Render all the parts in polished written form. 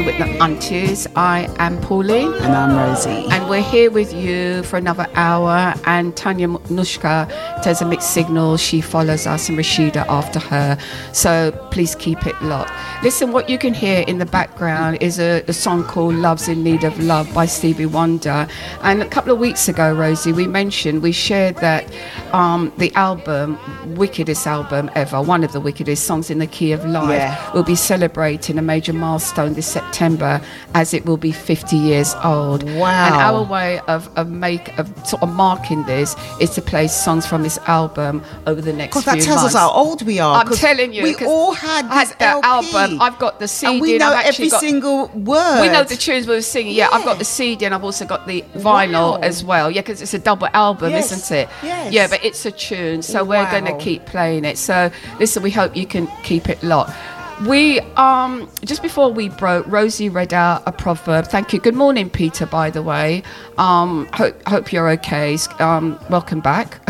With the aunties, I am Pauline. And I'm Rosie. And we're here with you for another hour. And Tanya Nushka does a mixed signal. She follows us, and Rashida after her. So please keep it locked. Listen, what you can hear in the background is a song called Love's in Need of Love by Stevie Wonder. And a couple of weeks ago, Rosie, we shared that the album, wickedest album ever, one of the wickedest, Songs in the Key of Life, will be celebrating a major milestone this September, as it will be 50 years old. Wow. And our way of sort of marking this is to play songs from this album over the next few months. Because that tells us how old we are. I'm telling you. We all had this LP. Album. I've got the CD. And we know every single word. We know the tunes we were singing. Yeah, I've got the CD and I've also got the vinyl as well. Yeah, because it's a double album, isn't it? Yes. Yeah, but it's a tune, so we're going to keep playing it. So listen, we hope you can keep it locked. We just before we broke, Rosie read out a proverb. Thank you. Good morning, Peter, by the way. Hope you're okay. Welcome back.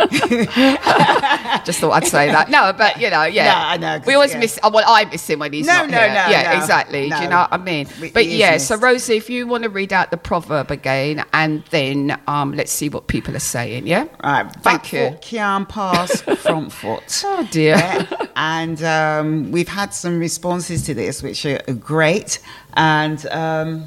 Just thought I'd say that. No, but yeah. No, I know. We always miss. Well, I miss him when he's not here. Yeah, No, exactly. no. Do you know what I mean? But yeah, so Rosie, if you want to read out the proverb again, and then let's see what people are saying. Yeah. Right. Thank you. Foot can't pass front foot. Oh dear. Yeah. And we've had some responses to this, which are great. And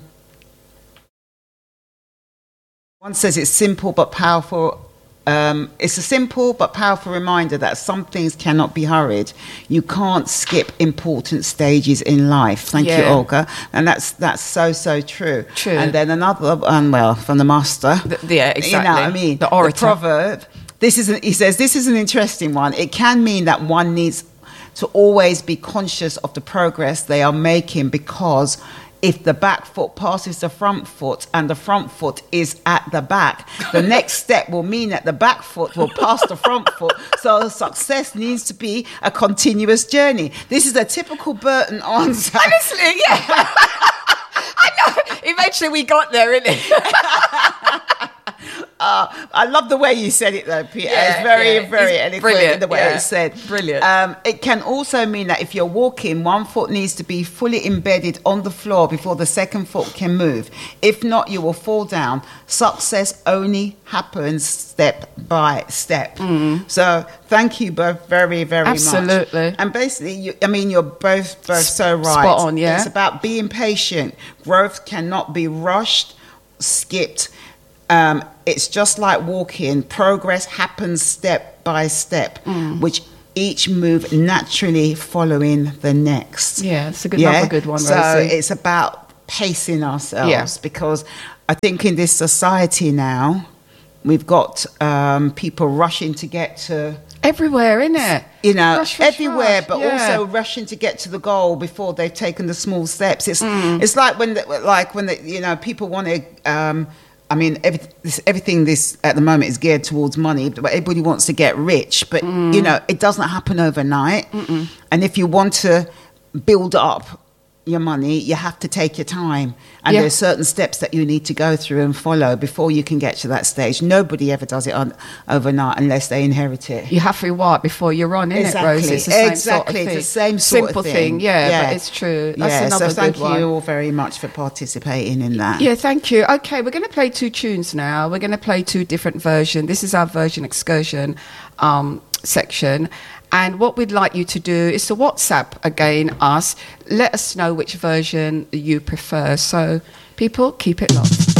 one says it's simple but powerful. It's a simple but powerful reminder that some things cannot be hurried. You can't skip important stages in life. Thank you, Olga. And that's so true. True. And then another one, from the master. Yeah, exactly. You know what I mean? The orator. The proverb. He says, this is an interesting one. It can mean that one needs to always be conscious of the progress they are making, because if the back foot passes the front foot and the front foot is at the back, the next step will mean that the back foot will pass the front foot. So success needs to be a continuous journey. This is a typical Burton answer. Honestly, yeah. I know. Eventually we got there, innit? I love the way you said it, though, Peter. Yeah, it's very eloquent in the way it's said. Brilliant. It can also mean that if you're walking, one foot needs to be fully embedded on the floor before the second foot can move. If not, you will fall down. Success only happens step by step. So thank you both very much. Absolutely. And basically, you're both so right. Spot on, yeah. It's about being patient. Growth cannot be rushed, skipped. It's just like walking. Progress happens step by step, which each move naturally following the next. Yeah, it's another good one, Rosie. So it's about pacing ourselves, because I think in this society now, we've got people rushing to get to... Everywhere, innit? You know, rush, everywhere, rush. but also rushing to get to the goal before they've taken the small steps. It's like when people want to... everything this at the moment is geared towards money, but everybody wants to get rich. But, it doesn't happen overnight. And if you want to build up your money, you have to take your time. And there's certain steps that you need to go through and follow before you can get to that stage. Nobody ever does it overnight unless they inherit it. You have to work before you're on, innit, exactly. Rosie? It's the same exactly. sort of thing. It's the same sort Simple of thing. but it's true. That's another so thank good one. you all very much for participating in that. Yeah, thank you. Okay, we're going to play two tunes now. We're going to play two different versions. This is our version excursion section. And what we'd like you to do is to WhatsApp again us. Let us know which version you prefer. So, people, keep it locked.